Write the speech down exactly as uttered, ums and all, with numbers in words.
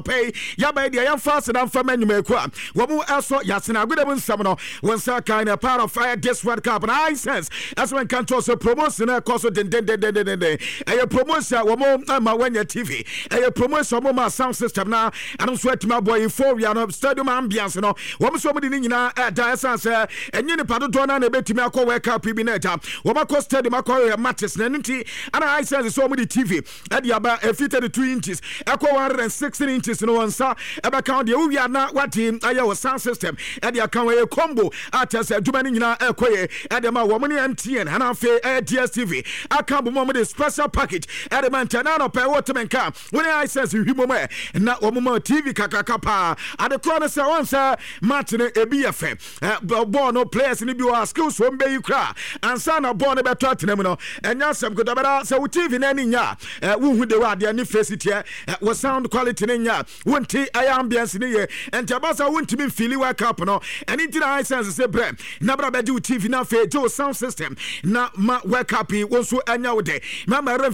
pay yaba dia yam fast and fama nyumekwa wamu aso yasina agudem nsam no wonsa kind of part of fire this World Cup and I sense as when can also promotion e course den den den den den den e promotion wamu ma wanya T V e promotion wamu ma sound system na and so etima boy euphoria no stadium ambiance no wamu so mudi nyina e da essence enye ne padodo na na betimi akọ World Cup bi na eta wamu akọ stadium akọ matches na nti and I sense so mudi T V e dia ba e thirty-two inches akọ one hundred sixteen inches no onsa eba count de we are na what team aye sound system e dia kan we combo atese aduma ni nyina ekoye e dia ma wo mo ne M T N ana fe e D S T V aka bo mo de special package e de man tanano pe wo temenka when I sense himo me na wo mo T V kakaka pa ade kro no se onsa match ne ebi efe ball no players ni bi wa skills wo mbe yikra ansa na ball ne beto atenam no enya sem ko dabara se wo T V na ni nya wo hu de wa de ni face tie wo sound quality ni nya wonti aya ambiance ni ye entabasa wonti mi feel World Cup no any thing I sense say bre na bra be T V na fe jo sound system na ma World Cup won so anya wo de mama